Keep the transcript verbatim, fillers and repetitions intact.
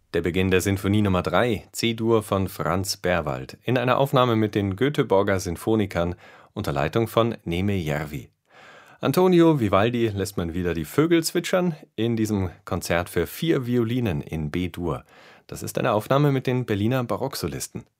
Der Beginn der Sinfonie Nummer drei, C-Dur von Franz Berwald, in einer Aufnahme mit den Göteborger Sinfonikern unter Leitung von Neeme Järvi. Antonio Vivaldi lässt man wieder die Vögel zwitschern in diesem Konzert für vier Violinen in B-Dur. Das ist eine Aufnahme mit den Berliner Barocksolisten.